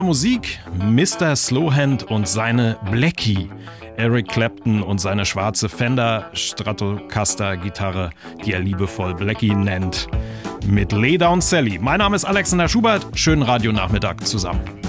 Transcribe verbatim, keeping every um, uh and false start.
Musik, Mister Slowhand und seine Blackie. Eric Clapton und seine schwarze Fender Stratocaster Gitarre, die er liebevoll Blackie nennt. Mit Lay Down Sally. Mein Name ist Alexander Schubert. Schönen Radionachmittag zusammen.